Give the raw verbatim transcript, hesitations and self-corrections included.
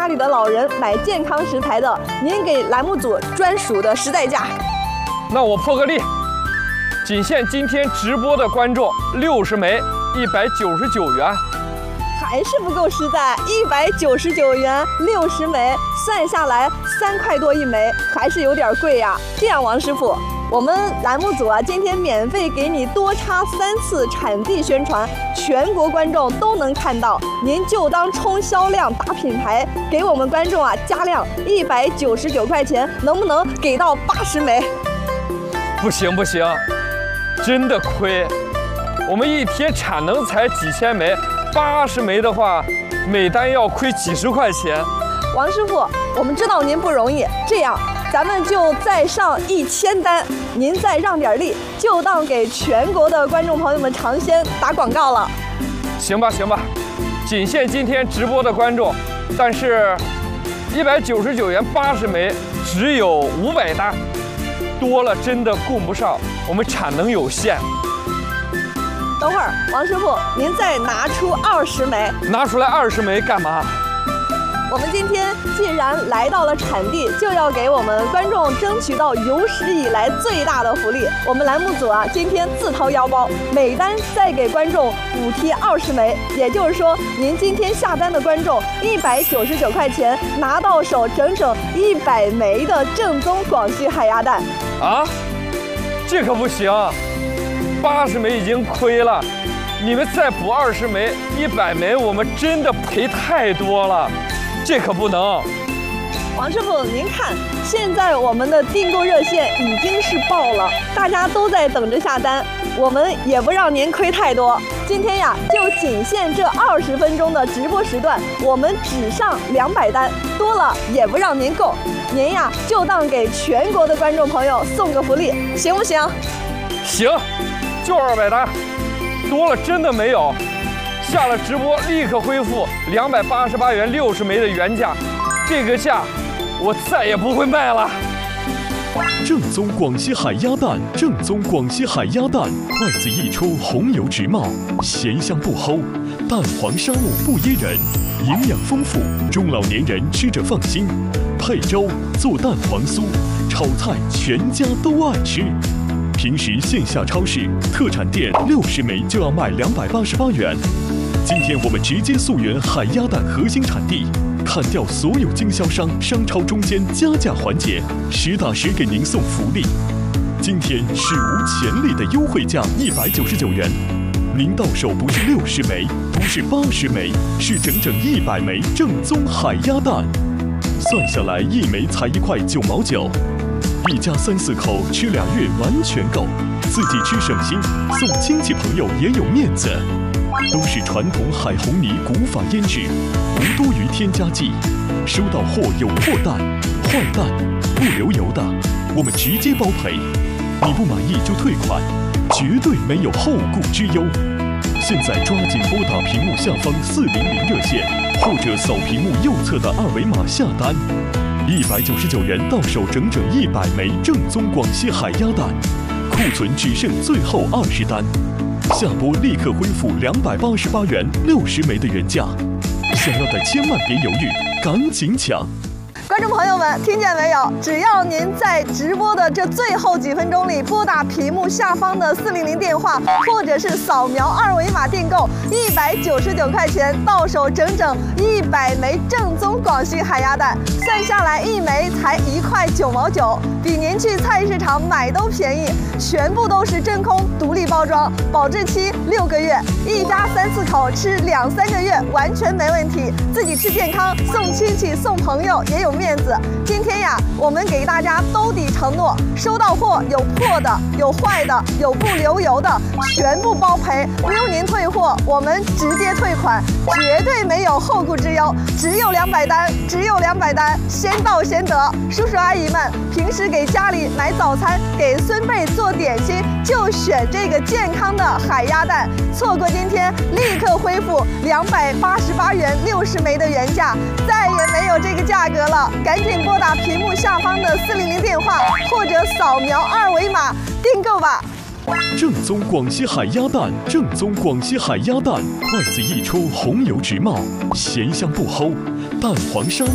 家里的老人买健康食材的，您给栏目组专属的实在价。 那我破个例，仅限今天直播的观众六十枚，一百九十九元。 还是不够实在，一百九十九元六十枚，算下来三块多一枚，还是有点贵呀。这样，王师傅，我们栏目组啊，今天免费给你多插三次产地宣传，全国观众都能看到。您就当冲销量打品牌，给我们观众啊加量一百九十九块钱，能不能给到八十枚？ 不行不行，真的亏。我们一天产能才几千枚。八十枚的话，每单要亏几十块钱。 王师傅，我们知道您不容易，这样咱们就再上一千单，您再让点力，就当给全国的观众朋友们尝鲜打广告了。 行吧行吧，仅限今天直播的观众，但是一百九十九元八十枚，只有五百单，多了真的供不上，我们产能有限。 等会儿，王师傅，您再拿出二十枚。 拿出来二十枚干嘛？ 我们今天既然来到了产地，就要给我们观众争取到有史以来最大的福利。我们栏目组啊，今天自掏腰包，每单再给观众补贴二十枚，也就是说，您今天下单的观众一百九十九块钱拿到手整整一百枚的正宗广西海鸭蛋。 啊，这可不行。八十枚已经亏了，你们再补二十枚，一百枚，我们真的赔太多了，这可不能。 王师傅，您看，现在我们的订购热线已经是爆了，大家都在等着下单，我们也不让您亏太多。今天呀，就仅限这二十分钟的直播时段，我们只上两百单，多了也不让您够。您呀，就当给全国的观众朋友送个福利，行不行？ 行。就二百单，多了真的没有。下了直播立刻恢复两百八十八元六十枚的原价，这个价我再也不会卖了。 正宗广西海鸭蛋，正宗广西海鸭蛋，筷子一出，红油直冒，咸香不齁，蛋黄沙漏不噎人，营养丰富，中老年人吃着放心。配粥、做蛋黄酥、炒菜，全家都爱吃。平时线下超市、特产店六十枚就要卖两百八十八元，今天我们直接溯源海鸭蛋核心产地，砍掉所有经销商、商超中间加价环节，实打实给您送福利。今天史无前例的优惠价一百九十九元，您到手不是六十枚，不是八十枚，是整整一百枚正宗海鸭蛋，算下来一枚才一块九毛九。一家三四口吃俩月完全够，自己吃省心，送亲戚朋友也有面子。都是传统海红泥古法腌制，无多余添加剂。收到货有破蛋、坏蛋、不流油的，我们直接包赔。你不满意就退款，绝对没有后顾之忧。现在抓紧拨打屏幕下方四零零热线，或者扫屏幕右侧的二维码下单。一百九十九元到手整整一百枚正宗广西海鸭蛋，库存只剩最后二十单，下播立刻恢复两百八十八元六十枚的原价，想要的千万别犹豫，赶紧抢！ 观众朋友们，听见没有？只要您在直播的这最后几分钟里拨打屏幕下方的四零零电话，或者是扫描二维码订购，一百九十九块钱到手整整一百枚正宗广西海鸭蛋，算下来一枚才一块九毛九，比您去菜市场买都便宜。全部都是真空独立包装，保质期六个月，一家三四口吃两三个月完全没问题。自己吃健康，送亲戚送朋友也有面子。今天呀，我们给大家兜底承诺，收到货有破的，有坏的，有不流油的，全部包赔，不用您退货，我们直接退款，绝对没有后顾之忧。只有两百单，只有两百单，先到先得。叔叔阿姨们，平时给家里买早餐，给孙辈做点心，就选这个健康的海鸭蛋。错过今天，立刻恢复两百八十八元六十枚的原价，再也没有这个价格了。赶紧拨打屏幕下方的四零零电话，或者扫描二维码订购吧。 正宗广西海鸭蛋，正宗广西海鸭蛋，筷子一出，红油直冒，咸香不齁，蛋黄沙漏